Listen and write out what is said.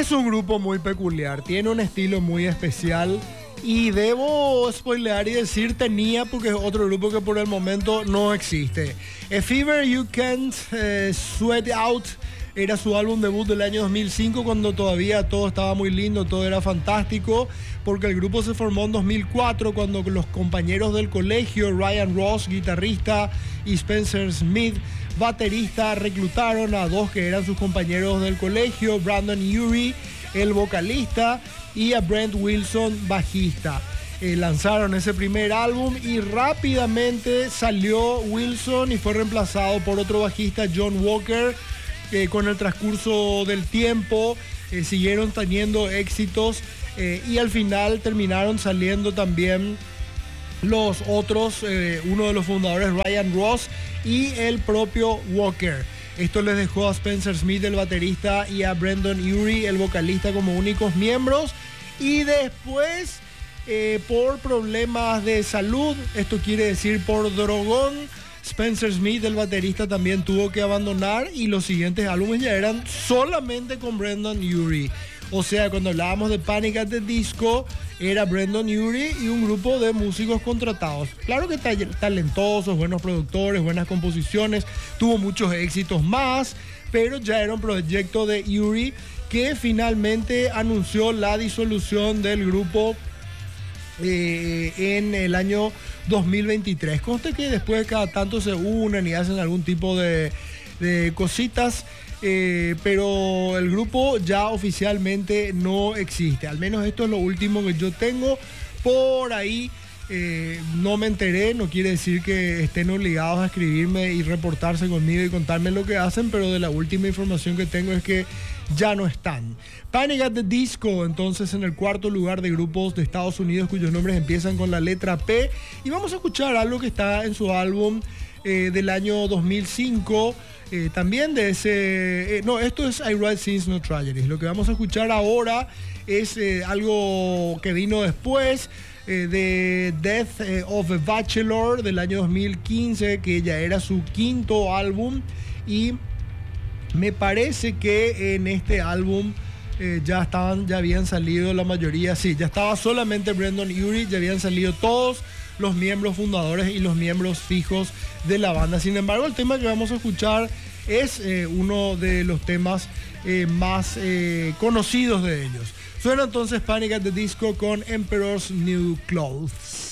Es un grupo muy peculiar, tiene un estilo muy especial y debo spoilear y decir tenía porque es otro grupo que por el momento no existe. A Fever You Can't Sweat Out era su álbum debut del año 2005 cuando todavía todo estaba muy lindo, todo era fantástico, porque el grupo se formó en 2004 cuando los compañeros del colegio, Ryan Ross, guitarrista, y Spencer Smith, baterista, reclutaron a dos que eran sus compañeros del colegio, Brandon Urie, el vocalista, y a Brent Wilson, bajista. Lanzaron ese primer álbum y rápidamente salió Wilson y fue reemplazado por otro bajista, John Walker. Con el transcurso del tiempo siguieron teniendo éxitos y al final terminaron saliendo también los otros, uno de los fundadores, Ryan Ross, y el propio Walker. Esto les dejó a Spencer Smith, el baterista, y a Brandon Urie, el vocalista, como únicos miembros. Y después, por problemas de salud, esto quiere decir por drogón, Spencer Smith, el baterista, también tuvo que abandonar y los siguientes álbumes ya eran solamente con Brandon Urie. O sea, cuando hablábamos de Panic at the Disco, era Brandon Urie y un grupo de músicos contratados. Claro que talentosos, buenos productores, buenas composiciones, tuvo muchos éxitos más, pero ya era un proyecto de Urie que finalmente anunció la disolución del grupo en el año 2023. Conste que después cada tanto se unen y hacen algún tipo de cositas, pero el grupo ya oficialmente no existe. Al menos esto es lo último que yo tengo por ahí. No me enteré, no quiere decir que estén obligados a escribirme y reportarse conmigo y contarme lo que hacen, pero de la última información que tengo es que ya no están. Panic at the Disco, entonces, en el cuarto lugar de grupos de Estados Unidos cuyos nombres empiezan con la letra P. Y vamos a escuchar algo que está en su álbum del año 2005. También de ese... no, esto es I Write Sins No Tragedies. Lo que vamos a escuchar ahora es algo que vino después, de Death of a Bachelor del año 2015, que ya era su quinto álbum, y me parece que en este álbum ya habían salido la mayoría, sí, ya estaba solamente Brandon Urie, ya habían salido todos los miembros fundadores y los miembros fijos de la banda. Sin embargo, el tema que vamos a escuchar es uno de los temas más conocidos de ellos. Suena entonces Panic at the Disco con Emperor's New Clothes.